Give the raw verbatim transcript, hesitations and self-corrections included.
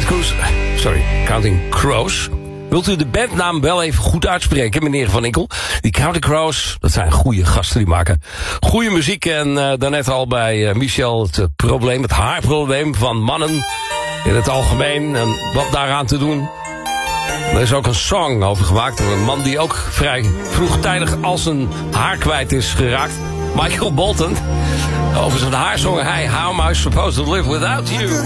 Crows, sorry, Counting Crows. Wilt u de bandnaam wel even goed uitspreken, meneer Van Inkel? Die Counting Crows, dat zijn goede gasten, die maken goede muziek. En uh, daarnet al bij uh, Michel het uh, probleem, het haarprobleem van mannen in het algemeen. En wat daaraan te doen. Er is ook een song over gemaakt door een man die ook vrij vroegtijdig al zijn haar kwijt is geraakt. Michael Bolton. Over zijn haar zong hij How Am I Supposed to Live Without You?